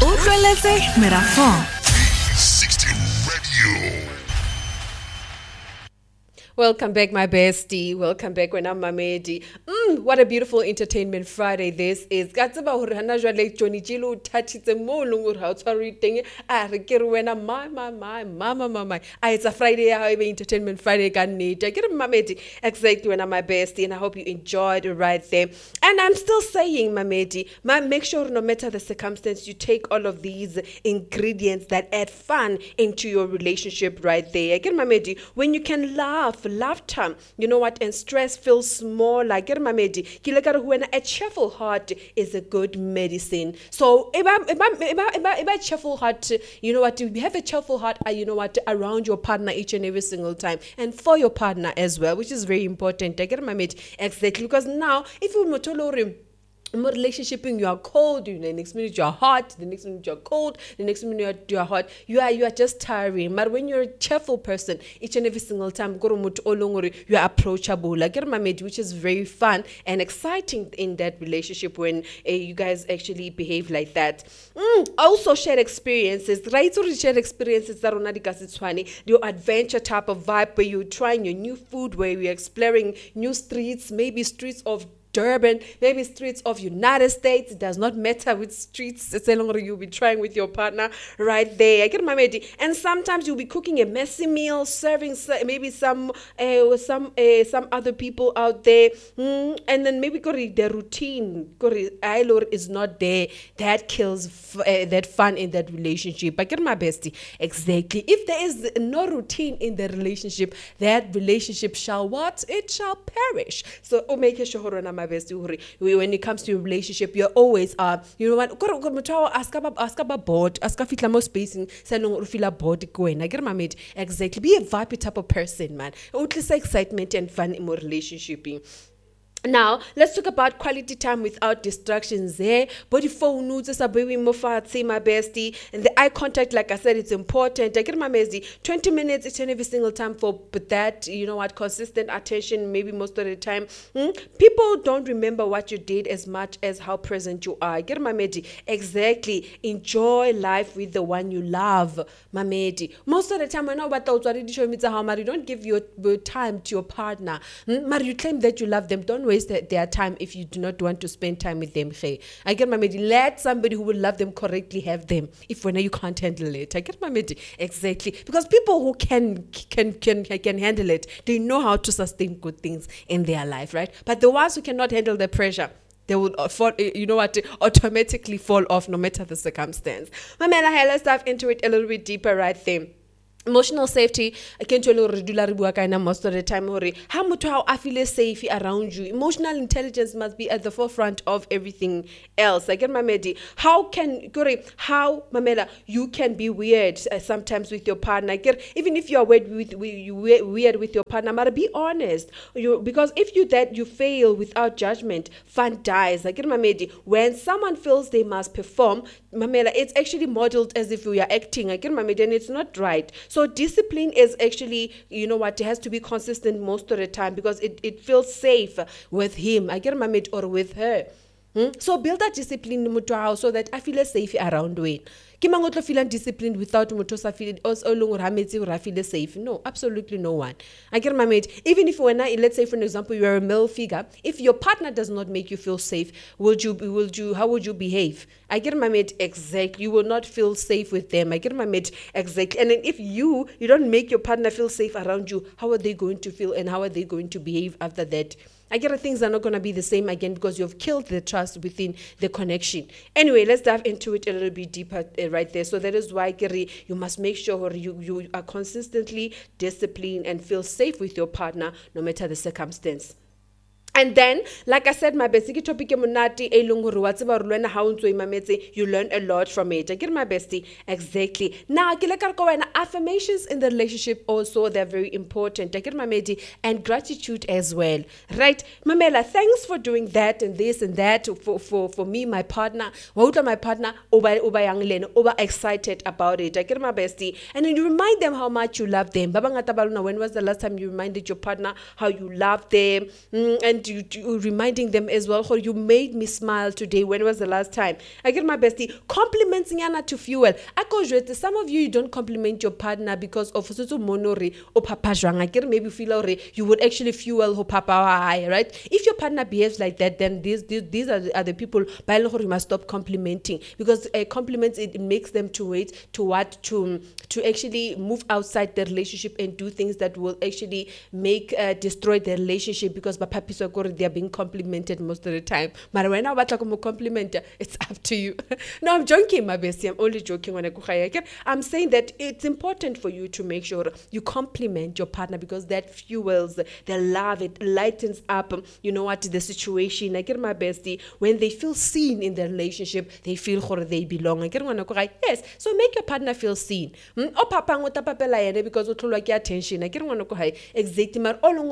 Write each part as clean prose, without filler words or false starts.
Utlweletse Merafong. 60 Radio. Welcome back, my bestie. Welcome back when I'm Mamedi. What a beautiful entertainment Friday this is. Katseba hore hana jwale Johnny Jilo thathitse mo leng hore ha o tshware teng a re ke re wena my. It's a Friday ya haebe entertainment Friday ka nnete. Ke re Mamedi exactly when I'm my bestie, and I hope you enjoyed it right there. And I'm still saying, Mamedi, make sure no matter the circumstance, you take all of these ingredients that add fun into your relationship right there. Again, Mamedi, when you can laughter, you know what, and stress feels smaller. Get Mamedi, when a cheerful heart is a good medicine. So if I cheerful heart, you know what, you have a cheerful heart, you know what, around your partner each and every single time, and for your partner as well, which is very important. I get Mamedi exactly, because now if you motolorim more relationship, you are cold, the next minute you are hot, the next minute you are cold, the next minute you are hot, you are just tiring. But when you're a cheerful person, each and every single time you are approachable, like which is very fun and exciting in that relationship when you guys actually behave like that. Also share experiences, right? So share experiences that are your adventure type of vibe where you're trying your new food, where you're exploring new streets, maybe streets of Durban, maybe streets of United States. It does not matter which streets. It's a longer you'll be trying with your partner right there. I get my medi. And sometimes you'll be cooking a messy meal, serving maybe some other people out there, and then maybe the routine is not there. That kills that fun in that relationship. I get my bestie exactly. If there is no routine in the relationship, that relationship shall what? It shall perish. So make sure my bestie, when it comes to your relationship, you're always you know what, ask about board, ask fitla mo spacing, salong feel board go in. I get my mate exactly. Be a vibe type of person, man. Utlisa excitement and fun in your relationship. Now, let's talk about quality time without distractions there. Body phone notes, my bestie. And the eye contact, like I said, it's important. I get my bestie 20 minutes each and every single time for that, you know what, consistent attention, maybe most of the time. People don't remember what you did as much as how present you are. Get my bestie. Exactly. Enjoy life with the one you love, my bestie. Most of the time, I know what you don't give your time to your partner. You claim that you love them. Don't waste their time if you do not want to spend time with them. I get my medi. Let somebody who will love them correctly have them. If when you can't handle it, I get my medi exactly, because people who can handle it, they know how to sustain good things in their life, right? But the ones who cannot handle the pressure, they will fall, you know what, automatically fall off no matter the circumstance. My man, let's dive into it a little bit deeper right there. Emotional safety, I can't tell you most of the time. How I feel safe around you. Emotional intelligence must be at the forefront of everything else. I get my medi. How Mamela, you can be weird sometimes with your partner. Even if you are weird with your partner, but be honest. Because if you fail without judgment, fun dies. I get my medi. When someone feels they must perform, Mamela, it's actually modeled as if we are acting. I get my medi, and it's not right. So discipline is actually, you know what, it has to be consistent most of the time, because it feels safe with him, I get my mate, or with her. So build that discipline so that I feel safe around when. Kimangotlo feel disciplined without motosa feel feel safe. No, absolutely no one. I get my mate. Even if let's say for example you are a male figure, if your partner does not make you feel safe, how would you behave? I get my mate exactly. You will not feel safe with them. I get my mate exactly. And then if you don't make your partner feel safe around you, how are they going to feel and how are they going to behave after that? I get things are not going to be the same again, because you've killed the trust within the connection. Anyway, let's dive into it a little bit deeper right there. So that is why, Gary, you must make sure you are consistently disciplined and feel safe with your partner no matter the circumstance. And then, like I said, my bestie topic monati you learn a lot from it. I get my bestie exactly. Now, affirmations in the relationship also, they're very important. I get my medi, and gratitude as well, right? Mamela, thanks for doing that and this and that for me, my partner. My partner over excited about it. I get my bestie, and then you remind them how much you love them. When was the last time you reminded your partner how you love them? And and you reminding them as well, you made me smile today. When was the last time? I get my bestie compliments nyana to fuel. Some of you don't compliment your partner because of monore or papa jwang. I get maybe feel you would actually fuel her papa high, right? If your partner behaves like that, then these are the people by you must stop complimenting, because compliments, it makes them to wait to actually move outside the relationship and do things that will actually destroy the relationship, because they are being complimented most of the time. But when I compliment, it's up to you. No, I'm joking, my bestie. I'm only joking when I'm saying that it's important for you to make sure you compliment your partner, because that fuels the love. It lightens up, the situation. I get my bestie. When they feel seen in the relationship, they feel they belong. I get yes. So make your partner feel seen. Oh, papa, because attention. I get exactly.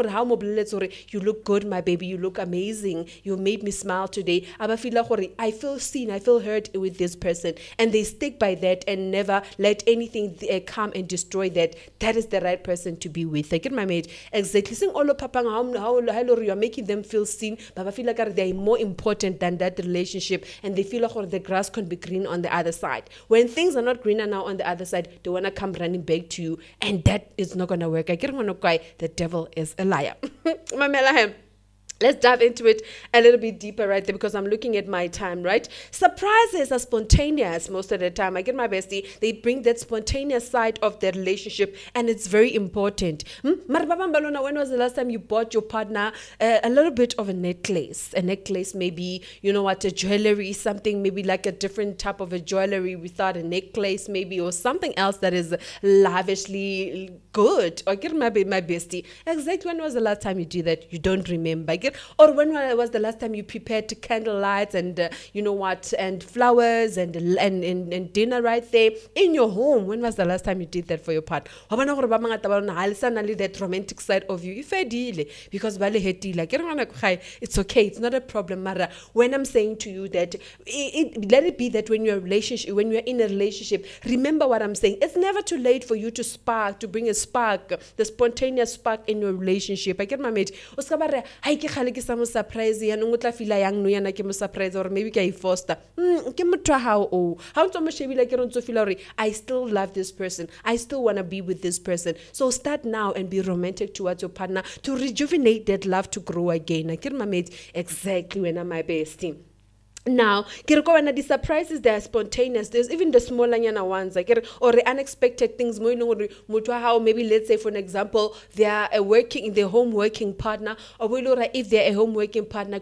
You look good, my baby. You look amazing. You made me smile today. I feel seen. I feel heard with this person, and they stick by that and never let anything come and destroy that. That is the right person to be with. I get my mate exactly. Saying all papa, how you are making them feel seen, but I feel like they are more important than that relationship, and they feel like the grass can be green on the other side. When things are not greener now on the other side, they wanna come running back to you, and that is not gonna work. I get the devil is a liar. Mamela. Let's dive into it a little bit deeper right there, because I'm looking at my time, right? Surprises are spontaneous most of the time. I get my bestie. They bring that spontaneous side of the relationship, and it's very important. When was the last time you bought your partner a little bit of a necklace? A necklace, maybe, a jewelry, something, maybe like a different type of a jewelry without a necklace, maybe, or something else that is lavishly good. I get my bestie. Exactly when was the last time you did that? You don't remember. Or when was the last time you prepared candlelights and and flowers and dinner right there in your home? When was the last time you did that for your partner? That romantic side of you, because it's okay, it's not a problem. Mara, when I'm saying to you that let it be that when you're in a relationship, remember what I'm saying. It's never too late for you to bring a spark, the spontaneous spark in your relationship. I get my mate. Surprise surprise, or maybe ke foster I still love this person, I still want to be with this person. So start now and be romantic towards your partner to rejuvenate that love to grow again. I get my mate exactly when I'm my bestie. Now, the surprises, they are spontaneous. There's even the smaller ones, or the unexpected things. Maybe, let's say, for an example, they are their home working partner, or if they're a home working partner,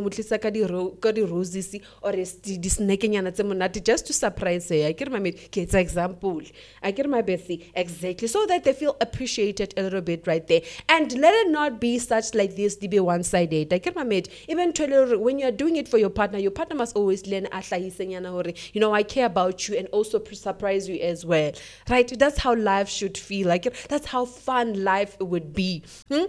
just to surprise her. I get my mate, example. I get my bestie, exactly, so that they feel appreciated a little bit right there. And let it not be such like this to be one-sided. I get my mate, even when you're doing it for your partner must always learn, I care about you and also surprise you as well, right? That's how life should feel. That's how fun life would be. I'm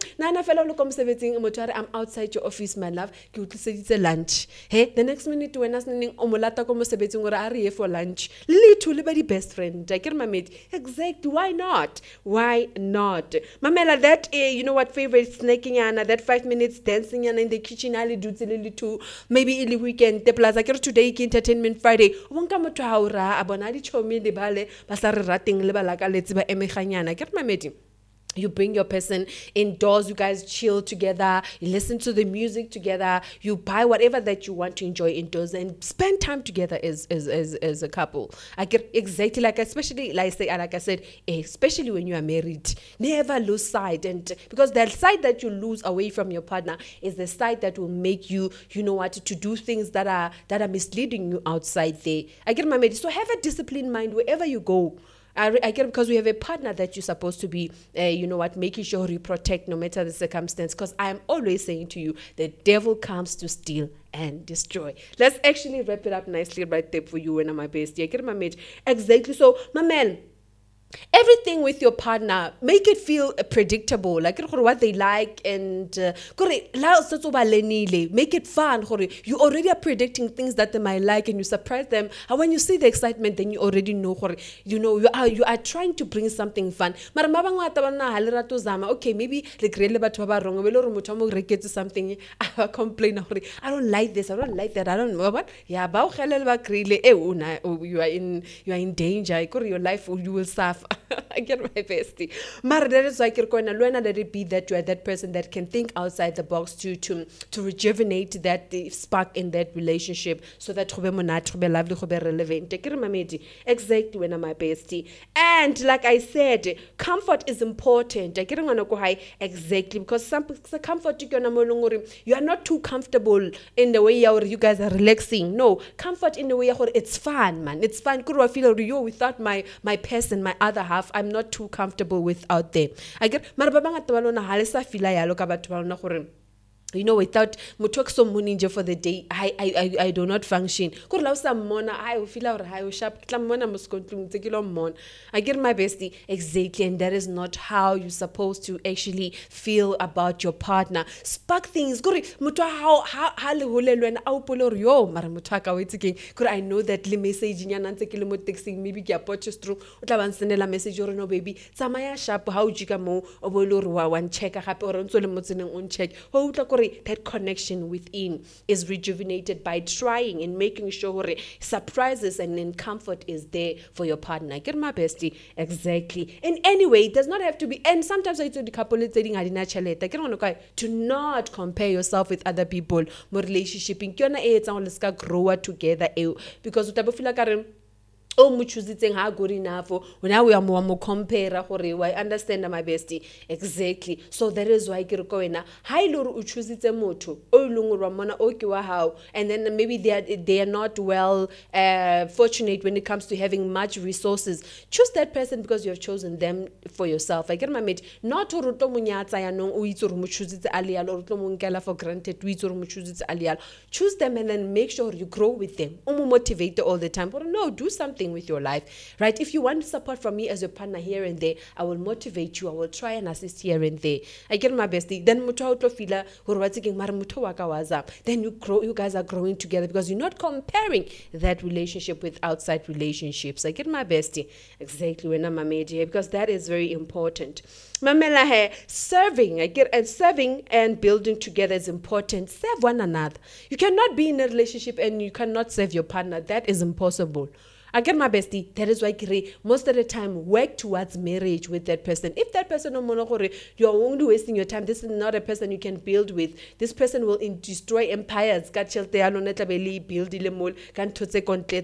outside your office, my love. Lunch. Hey, the next minute when I'm for lunch, literally best friend. I get my mate. Exactly. Why not? Mamela, that favorite snacking that 5 minutes dancing in the kitchen, maybe in the weekend. Plus, today Entertainment Friday. Get my meeting. You bring your person indoors, you guys chill together, you listen to the music together, you buy whatever that you want to enjoy indoors and spend time together as a couple. I get exactly especially especially when you are married. Never lose sight, and because the side that you lose away from your partner is the side that will make you, to do things that are misleading you outside there. I get my mate. So have a disciplined mind wherever you go. I get, because we have a partner that you're supposed to be, making sure you protect no matter the circumstance. Because I'm always saying to you, the devil comes to steal and destroy. Let's actually wrap it up nicely right there for you and my bestie. I get my mate. Exactly. So, my man, everything with your partner, make it feel predictable, like what they like, and make it fun. You already are predicting things that they might like, and you surprise them. And when you see the excitement, then you already know, you are trying to bring something fun. Mara ba bangata ba nna ha le rata ho zama. Okay, maybe le krele batho ba ba wrong, be le hore motho a mo reketse something, a complain hore I don't like this, I don't like that, I don't know what. Yeah, ba o kgelele ba krele, you are in danger. Your life, you will suffer. I get my bestie. Mara that is why let it be that you are that person that can think outside the box to rejuvenate that the spark in that relationship, so that go be monate, go be lovely, go be relevant. Exactly, when my bestie. And like I said, comfort is important. Exactly, because some comfort you are not too comfortable in the way you guys are relaxing. No, comfort in the way it's fun, man. It's fun. Could I feel without my person, my other half, I'm not too comfortable without them. I get without mutokso muninje for the day, I do not function. I feel I get my bestie. Exactly, and that is not how you're supposed to actually feel about your partner. Spark things. I know that le message texting, maybe purchase through la message or no baby. Samaya sharp how jikamo or one check or check. That connection within is rejuvenated by trying and making sure surprises and then comfort is there for your partner. Get my bestie. Exactly. And anyway, it does not have to be, and sometimes I told the couple to not compare yourself with other people. More relationship in grow together because good enough. Now we are more compare. I understand my bestie. Exactly. So that is why high loro choose it a moto. And then maybe they are not well fortunate when it comes to having much resources. Choose that person because you have chosen them for yourself. I get my mate. Not to roto munyata ya no choose it alial or to for granted choose it alial. Choose them and then make sure you grow with them. Motivate all the time. But no, do something with your life, right? If you want support from me as your partner here and there, I will motivate you. I will try and assist here and there. I get my bestie. Then then you grow. You guys are growing together because you're not comparing that relationship with outside relationships. I get my bestie. Exactly, when I'm a media, because that is very important. Mamela serving. I get, and serving and building together is important. Serve one another. You cannot be in a relationship and you cannot serve your partner. That is impossible. I get my bestie. That is why most of the time work towards marriage with that person. If that person you're only wasting your time, this is not a person you can build with. This person will destroy empires.